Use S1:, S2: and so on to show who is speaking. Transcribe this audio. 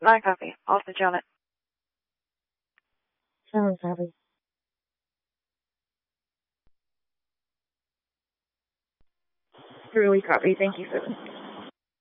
S1: I copy. I'll switch on it.
S2: 7 copy.
S1: Really copy. Thank you, 7.